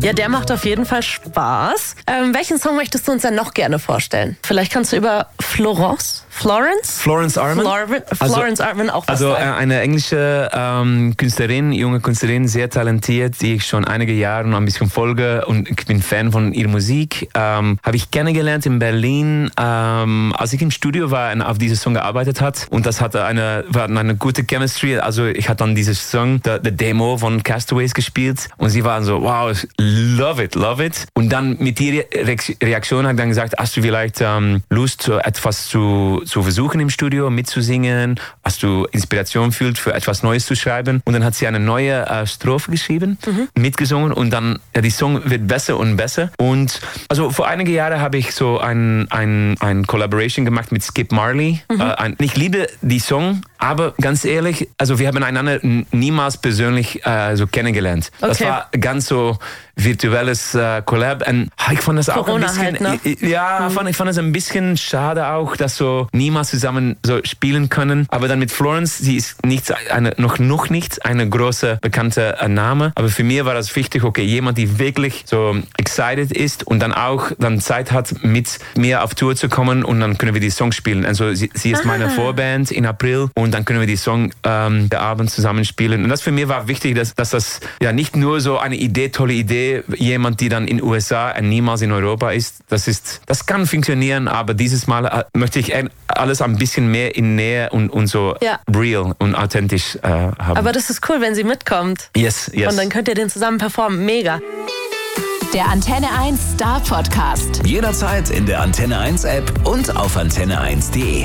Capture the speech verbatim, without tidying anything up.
Ja, der macht auf jeden Fall Spaß. Ähm, welchen Song möchtest du uns denn noch gerne vorstellen? Vielleicht kannst du über Florence, Florence? Florence Armin? Flor- Florence also, Armin auch was Also sagen. eine englische ähm, Künstlerin, junge Künstlerin, sehr talentiert, die ich schon einige Jahre noch ein bisschen folge und ich bin Fan von ihrer Musik. Ähm, Habe ich kennengelernt in Berlin, ähm, als ich im Studio war und auf diesem Song gearbeitet hat. Und das hatte eine, war eine gute Chemistry. Also ich hatte dann dieses Song, der Demo von Castaways gespielt und sie waren so, wow, love it, love it. Und dann mit ihrer Reaktion habe ich dann gesagt, hast du vielleicht ähm, Lust, etwas zu, zu versuchen im Studio, mitzusingen? Hast du Inspiration fühlt für etwas Neues zu schreiben? Und dann hat sie eine neue äh, Strophe geschrieben, mhm. mitgesungen und dann, ja, die Song wird besser und besser. Und also vor einigen Jahren habe ich so ein, ein, ein Collaboration gemacht mit Skip Marley. Mhm. Äh, ein, ich liebe die Song, aber ganz ehrlich, also wir haben einander niemals persönlich äh, so kennengelernt. Okay. Das war ganz so virtuelles äh, Collab. Und ich fand das Corona auch ein bisschen, halt, ne? ja, mhm. fand, ich fand es ein bisschen schade auch, dass so niemals zusammen so spielen können. Aber dann mit Florence, sie ist nichts, eine, noch noch nicht eine große bekannte äh, Name. Aber für mich war das wichtig, okay, jemand, die wirklich so excited ist und dann auch dann Zeit hat, mit mir auf Tour zu kommen und dann können wir die Songs spielen. Also sie, sie ist ah. meine Vorband in April und dann können wir die Song ähm, der Abend zusammen spielen. Und das für mich war wichtig, dass, dass das ja nicht nur so eine Idee, tolle Idee, jemand, die dann in den U S A und niemals in Europa ist, das ist, das kann funktionieren, aber dieses Mal möchte ich alles ein bisschen mehr in Nähe und, und so ja. real und authentisch äh, haben. Aber das ist cool, wenn sie mitkommt. Yes, yes. Und dann könnt ihr den zusammen performen. Mega. Der Antenne eins Star Podcast. Jederzeit in der Antenne eins App und auf antenne eins punkt de.